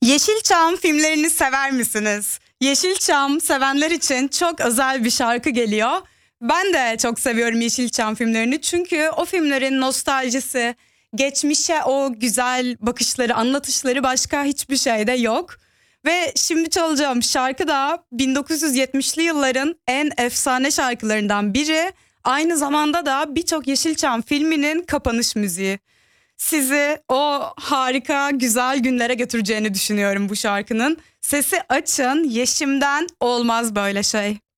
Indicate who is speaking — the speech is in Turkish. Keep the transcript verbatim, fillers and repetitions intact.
Speaker 1: Yeşilçam filmlerini sever misiniz? Yeşilçam sevenler için çok özel bir şarkı geliyor. Ben de çok seviyorum Yeşilçam filmlerini çünkü o filmlerin nostaljisi, geçmişe o güzel bakışları, anlatışları başka hiçbir şeyde yok. Ve şimdi çalacağım şarkı da bin dokuz yüz yetmişli yılların en efsane şarkılarından biri. Aynı zamanda da birçok Yeşilçam filminin kapanış müziği. Sizi o harika, güzel günlere götüreceğini düşünüyorum bu şarkının. Sesi açın, Yeşim'den Olmaz Böyle Şey.